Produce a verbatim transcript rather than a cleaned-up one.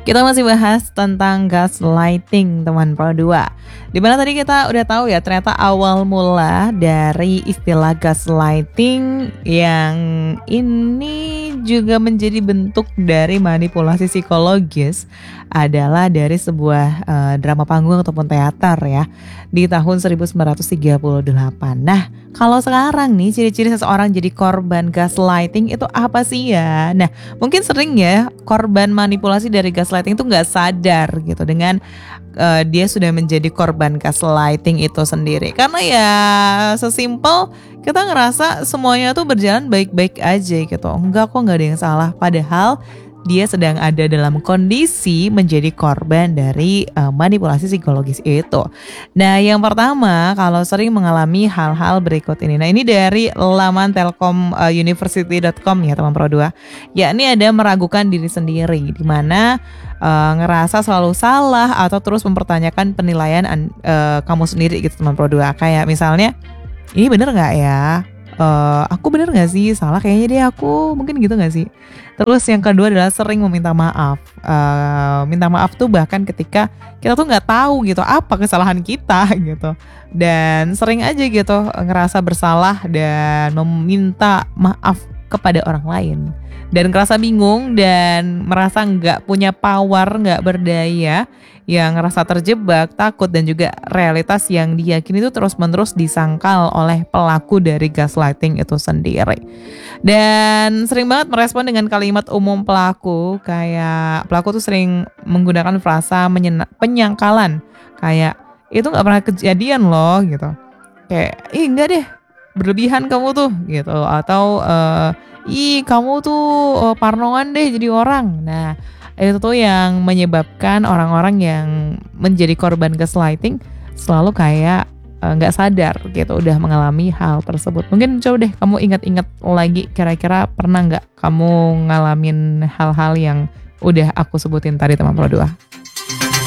Kita masih bahas tentang gaslighting teman Pro dua. Dimana tadi kita udah tahu ya, ternyata awal mula dari istilah gaslighting yang ini juga menjadi bentuk dari manipulasi psikologis adalah dari sebuah uh, drama panggung ataupun teater ya di tahun seribu sembilan ratus tiga puluh delapan. Nah, kalau sekarang nih ciri-ciri seseorang jadi korban gaslighting itu apa sih ya? Nah, mungkin sering ya korban manipulasi dari gaslighting itu nggak sadar gitu dengan uh, dia sudah menjadi korban gaslighting itu sendiri. Karena ya sesimpel kita ngerasa semuanya tuh berjalan baik-baik aja gitu. Enggak kok, nggak ada yang salah. Padahal dia sedang ada dalam kondisi menjadi korban dari uh, manipulasi psikologis itu. Nah, yang pertama kalau sering mengalami hal-hal berikut ini. Nah, ini dari laman telkom university dot com ya teman Pro dua. Ya, ini ada meragukan diri sendiri di mana uh, ngerasa selalu salah atau terus mempertanyakan penilaian uh, kamu sendiri gitu teman Pro dua. Kayak misalnya, ini bener nggak ya? Uh, aku bener gak sih? Salah kayaknya deh aku, mungkin gitu gak sih? Terus yang kedua adalah sering meminta maaf. uh, Minta maaf tuh bahkan ketika kita tuh gak tahu gitu apa kesalahan kita gitu. Dan sering aja gitu ngerasa bersalah dan meminta maaf kepada orang lain. Dan ngerasa bingung dan merasa gak punya power, gak berdaya, yang ngerasa terjebak, takut dan juga realitas yang diyakini itu terus-menerus disangkal oleh pelaku dari gaslighting itu sendiri. Dan sering banget merespon dengan kalimat umum pelaku, kayak pelaku tuh sering menggunakan frasa menyena- penyangkalan kayak itu nggak pernah kejadian loh gitu, kayak ih enggak deh berlebihan kamu tuh gitu, atau uh, ih kamu tuh uh, parnoan deh jadi orang. Nah, itu tuh yang menyebabkan orang-orang yang menjadi korban gaslighting selalu kayak nggak uh, sadar gitu udah mengalami hal tersebut. Mungkin coba deh kamu ingat-ingat lagi, kira-kira pernah nggak kamu ngalamin hal-hal yang udah aku sebutin tadi teman Pro dua?